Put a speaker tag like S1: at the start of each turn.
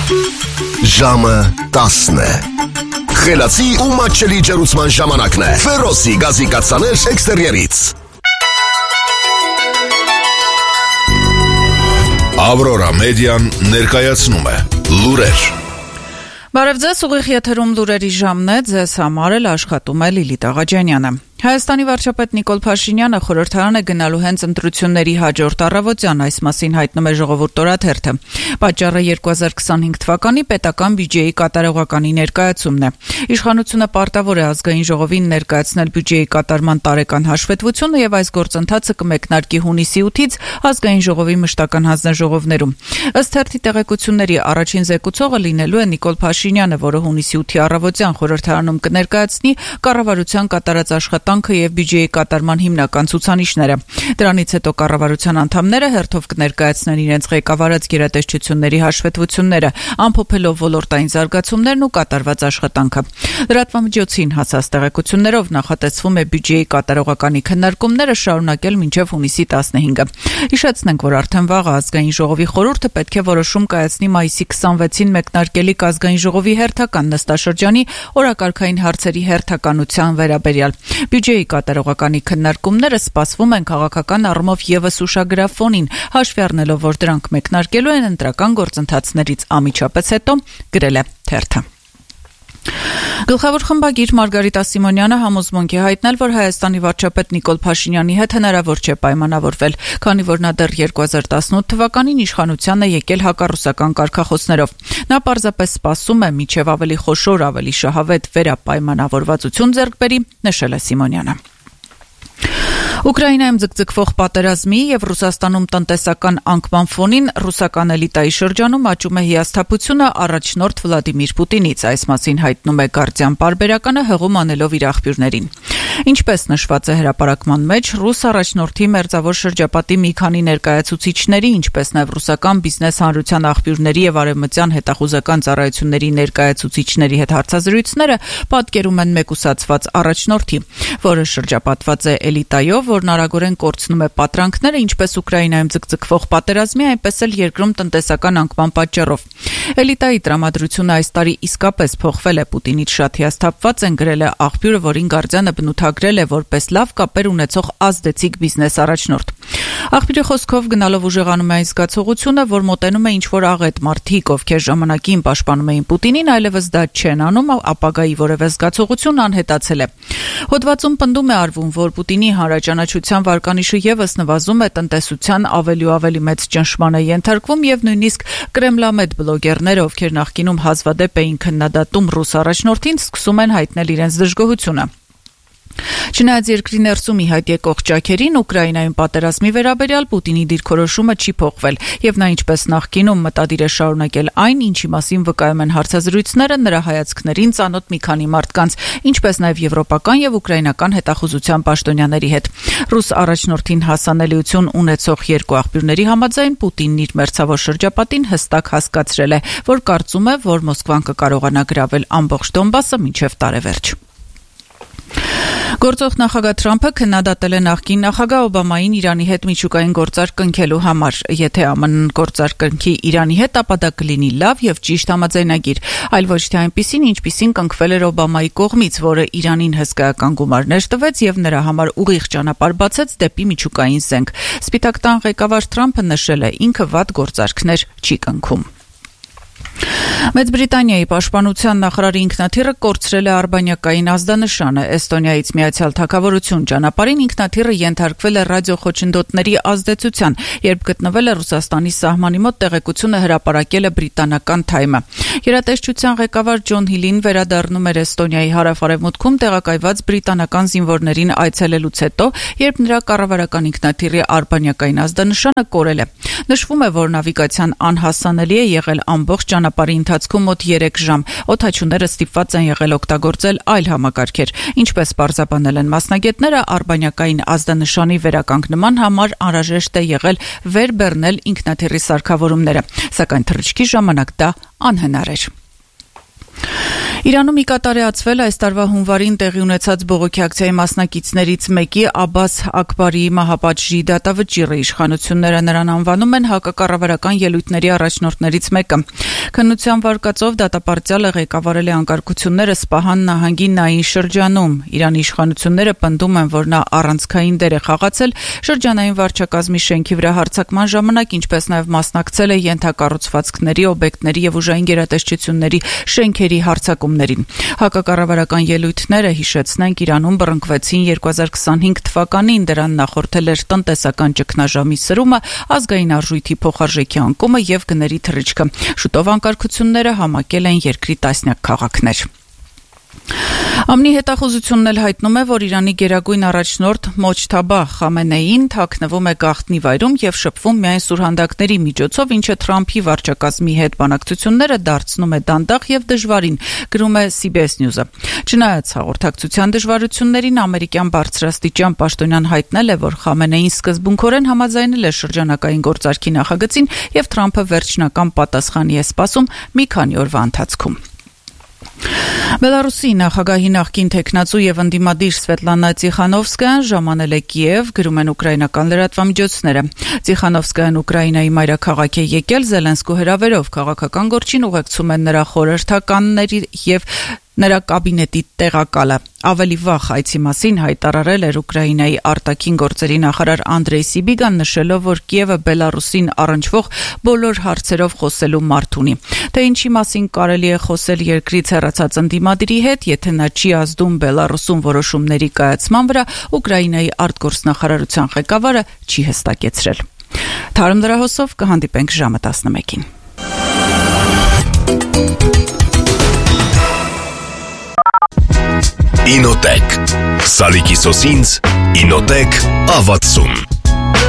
S1: Ժամը 10 է։ Խելացի ու մատչելի ջերուցման ժամանակն է։ Ֆերոսի գազի կաթսաներ էքստերիերից։ Ավրորա մեդիան ներկայացնում է լուրեր։
S2: Բարև ձեզ, ուղիղ եթերում լուրերի ժամն է, ձեզ համար էլ աշխատում է Լիլիթ Աղաջանյանը։ Հայաստանի վարչապետ Նիկոլ Փաշինյանը խորհրդարան է գնալու հենց ընտրությունների հաջորդ առավոտյան, այս մասին հայտնում է Ժողովուրդ օրաթերթը։ Պատճառը 2025 թվականի պետական բյուջեի կատարողականի ներկայացումն է։ Իշխանությունը պարտավոր է ազգային ժողովին ներկայացնել բյուջեի կատարման տարեկան հաշվետվությունը եւ այս գործընթացը կմեկնարկի հունիսի 8-ից ազգային ժողովի մշտական հանձնաժողովներում։ Ըստ թերթի տեղեկությունների առաջին զեկուցողը լինելու է Նիկոլ Փաշինյանը, որը հունիսի 8-ի առավոտյան խորհրդարանում կներկայացնի կառավարության կատարած աշխատանքը եւ բյուջեի կատարման հիմնական ցուցանիշները։ Դրանից հետո կառավարության անդամները հերթով կներկայացնեն իրենց ղեկավարած գերատեսչությունների հաշվետվությունները, ամփոփելով ոլորտային զարգացումներն ու կատարված աշխատանքը։ Լրատվամիջոցին հասած տեղեկություններով նախատեսվում է բյուջեի կատարողականի քննարկումները շարունակել մինչև հունիսի 15-ը։ Հիշեցնենք, որ արդեն վաղ ազգային ժողովի խորհուրդը պետք է որոշում կայացնի մայիսի 26-ին մեկնարկելիք ազգային ժողովի հերթական նստաշրջանի օրակարգային հարցերի հերթականության վերաբերյալ։ Բյուջեի կատարողականի քննարկումները սպասվում են քաղաքական առումով եւս ուշագրավ ֆոնին, հաշվի առնելով, որ դրանք մեկնարկելու են ընտրական գործընթացներից անմիջապես հետո, գրել է թերթը։ Գլխավոր խմբագիր Մարգարիտա Սիմոնյանը համոզմունք է հայտնել, որ Հայաստանի վարչապետ Նիկոլ Փաշինյանի հետ հնարավոր չէ պայմանավորվել, քանի որ նա դեռ 2018 թվականին իշխանության է եկել հակառուսական կարգախոսներով։ Նա պարզապես սպասում է, մինչև ավելի խոշոր, ավելի շահավետ վերապայմանավորվածություն ձեռք բերի, նշել է Սիմոնյանը։ Ուկրաինայում ձգձգվող պատերազմի եւ Ռուսաստանում տնտեսական անկման ֆոնին ռուսական էլիտայի շրջանում աճում է հիասթափությունը առաջնորդ Վլադիմիր Պուտինից, այս մասին հայտնում է Գարդիան պարբերականը հղում անելով իր աղբյուրներին։ Ինչպես նշված է հրապարակման մեջ, ռուս առաջնորդի մերձավոր շրջապատի մի քանի ներկայացուցիչների, ինչպես նաև ռուսական բիզնես հանրության աղբյուրների եւ արևմտյան հետախուզական ծառայությունների ներկայացուցիչների հետ հարցազրույցները պատկերում են մեկուսացված առաջնորդի, որը շրջապատված է էլիտայով, որն արագորեն կորցնում է պատրանքները ինչպես Ուկրաինայում ձգձգվող պատերազմի, այնպես էլ երկրում տնտեսական անկման պատճառով։ Էլիտայի տրամադրությունը այս տարի իսկապես փոխվել է, Պուտինից շատ հիասթափված են, գրել է աղբյուրը, որին Գարդիանը բնութագրել է որպես լավ կապեր ունեցող ազդեցիկ բիզնես առաջնորդ։ Աղբյուրի խոսքով գնալով ուժեղանում է այն զգացողությունը, որ մոտենում է ինչ-որ աղետ մարդիկ, ովքեր ժամանակին պաշտպանում էին Պուտինին, այլևս դա չեն անում, ապագայի որևէ զգացողություն անհետացել է։ Հոդվածում պնդում է արվում, որ Պուտինի հանրաճանաչության վարկանիշը եւս նվազում է, տնտեսության ավելի ու ավելի մեծ ճնշման է ենթարկվում եւ նույնիսկ կրեմլամետ բլոգերները, ովքեր նախկինում հազվադեպ էին քննադատում ռուս առաջնորդին, սկսում են հայտնել իրենց դժգոհությունը։ Չնայած երկրի ներսում ի հայտ եկող ճաքերին, Ուկրաինայում պատերազմի վերաբերյալ Պուտինի դիրքորոշումը չի փոխվել, եւ նա ինչպես նախկինում մտադիր է շարունակել այն, ինչի մասին վկայում են հարցազրույցները նրա հայացքներին ծանոթ մի քանի մարդկանց, ինչպես նաեւ եվրոպական եւ ուկրաինական հետախուզության պաշտոնյաների հետ։ Ռուս առաջնորդին հասանելիություն ունեցող երկու աղբյուրների համաձայն Պուտինն իր մերձավոր շրջապատին հստակ հասկացրել է, որ կարծում է, որ Մոսկվան կկարողանա գրավել ամբողջ Դոնբասը մինչև տարեվերջ։ Գործող նախագահ Թրամփը քննադատել է նախկին նախագահ Օբամային Իրանի հետ միջուկային գործարք կնքելու համար։ Եթե ԱՄՆ-ն գործարք կնքի Իրանի հետ, ապա դա կլինի լավ եւ ճիշտ համաձայնագիր, այլ ոչ թե այնպիսին, ինչպիսին կնքվել էր Օբամայի կողմից, որը Իրանին հսկայական գումարներ տվեց եւ նրա համար ուղիղ ճանապարհ բացեց դեպի միջուկային զենք։ Սպիտակ տան ղեկավար Թրամփը նշել է, ինքը վատ գործարքներ չի կնքում։ Մեծ Բրիտանիայի պաշտպանության նախարարի ինքնաթիռը կորցրել է արբանյակային ազդանշանը։ Էստոնիայից Միացյալ Թագավորություն ճանապարհին ինքնաթիռը ենթարկվել է ռադիոխոչընդոտների ազդեցության, երբ գտնվել է Ռուսաստանի սահմանի մոտ, տեղեկությունը հրապարակել է բրիտանական Թայմը։ Գերատեսչության ղեկավար Ջոն Հիլին վերադառնում էր Էստոնիայի հարավ-արևմուտքում տեղակայված բրիտանական զինվորներին այցելելուց հետո, երբ նրա կառավարական ինքնաթիռի արբանյակային ազդանշանը կորել է։ Նշվում է, որ նավիգացիան անհասանելի է եղել ամբողջ ճանապարհի ընթացքում մոտ 3 ժամ։ Օդաչուները ստիպված են եղել օգտագործել այլ համակարգեր։ Ինչպես պարզաբանել են մասնագետները, արբանյակային ազդանշանի վերականգնման համար անհրաժեշտ է եղել վերբեռնել ինքնաթիռի սարքավորումները, սակայն թռիչքի ժամանակ դա անհնար էր։ Իրանում ի կատարեացվել այս տարվա հունվարին տեղի ունեցած բողոքի ակցիայի մասնակիցներից մեկի Աբբաս Աքբարի մահապատժի դատավճիռը իշխանությունները նրան անվանում են հակակառավարական ելույթների առաջնորդներից մեկը։ Քննության վարկածով դատապարտյալը ղեկավարել է անկարգությունները Սպահան նահանգի Նայի շրջանում։ Իրանի իշխանությունները պնդում են, որ նա առանցքային դեր է խաղացել շրջանային վարչակազմի շենքի վրա հարձակման ժամանակ, ինչպես նաև մասնակցել է ենթակառուցվածքների, օբյեկտների եւ ուժային գերատեսչությունների շենքերի հարձակումներին։ Հակակառավարական ելույթները, հիշեցնենք, Իրանում բռնկվեցին 2025 թվականին, դրան նախորդել էր տնտեսական ճգնաժամի սրումը, ազգային արժույթի փոխարժեքի անկումը եւ գների թռիչքը։ Շուտով անկարգությունները համակել են երկրի տասնյակ քաղաքներ։ ԱՄՆ-ի հետախուզությունն էլ հայտնում է, որ Իրանի գերագույն առաջնորդ Մոջթաբա Խամենեին թաքնվում է գաղտնի վայրում եւ շփվում միայն սուրհանդակների միջոցով, ինչը Թրամփի վարչակազմի հետ բանակցությունները դարձնում է դանդաղ եւ դժվարին, գրում է CBS News-ը։ Չնայած հաղորդակցության դժվարություններին, ամերիկյան բարձրաստիճան պաշտոնյան հայտնել է, որ Խամենեին սկզբունքորեն համաձայնել է շրջանակային գործարքի նախագծին եւ Թրամփը վերջնական պատասխանի է սպասում մի քանի օրվա ընթացքում։ Բելարուսի նախագահի նախկին թեկնածու եւ ընդդիմադիր Սվետլանա Տիխանովսկայան ժամանել է Կիև, գրում են ուկրաինական լրատվամիջոցները։ Տիխանովսկայան Ուկրաինայի մայրաքաղաք է եկել Զելենսկու հրավերով, քաղաքական գործին ուղեկցում են նրա խորհրդականների եւ նրա կաբինետի տեղակալը։ Ավելի վաղ այցի մասին հայտարարել էր Ուկրաինայի արտաքին գործերի նախարար Անդրեյ Սիբիգան, նշելով, որ Կիևը Բելարուսին առնչվող բոլոր հարցերով խոսելու մարդ ունի։ Թե ինչի մասին կարելի է խոսել երկրից հեռացած ընդդիմադիրի հետ, եթե նա չի ազդում Բելարուսում որոշումների կայացման վրա, Ուկրաինայի արտգործնախարարության ղեկավարը չի հստակեցրել։ Թարմ լրահոսով կհանդիպենք ժամը 11-ին։
S1: Ինոտեք Սալիկի սոսինց Ինոտեք ավացում